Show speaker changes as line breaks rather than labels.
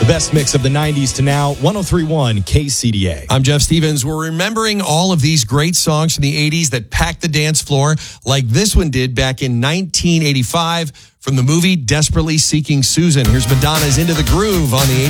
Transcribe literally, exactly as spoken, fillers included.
best mix of the nineties to now, one oh three point one K C D A.
I'm Jeff Stevens. We're remembering all of these great songs from the eighties that packed the dance floor, like this one did back in nineteen eighty-five from the movie Desperately Seeking Susan. Here's Madonna's Into the Groove on the